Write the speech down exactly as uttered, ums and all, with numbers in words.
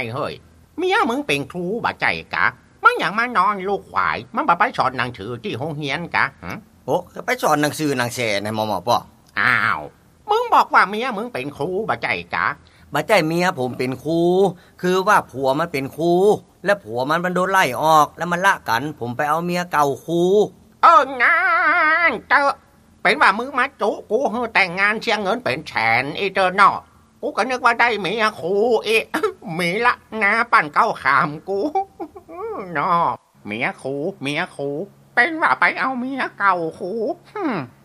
เฮ้ยเมียมึงเป็นครูบ่ใจกะมันอย่างมานอนลูกขวายมันบ่ไปสอนหนังสือที่โรงเรียนกะโอ้ไปสอนหนังสือหนังแสในหมอหมอป่ออ้าวมึงบอกว่าเมียมึงเป็นครูบ่ใจกะบ่ใจเมียผมเป็นครูคือว่าผัวมันเป็นครูและผัวมันมันโดนไล่ออกแล้วมันละกันผมไปเอาเมียเก่าครูเอองานเจอเป็นว่ามึงมาจุกูเฮอแต่งงานเสียเงินเป็นแสนอีเจอเนาะกูก็นึกว่าได้เมียครูอีมีละงาปั่นเก้าขามกูเนาะเมียครูเมียครูเป็นว่าไปเอาเมียเก่าครู